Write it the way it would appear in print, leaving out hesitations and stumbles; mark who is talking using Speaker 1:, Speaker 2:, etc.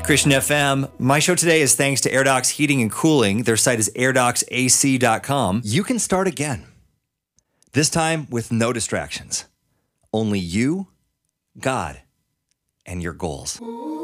Speaker 1: Christian FM. My show today is thanks to AirDocs Heating and Cooling. Their site is airdocsac.com. You can start again. This time with no distractions. Only you, God, and your goals.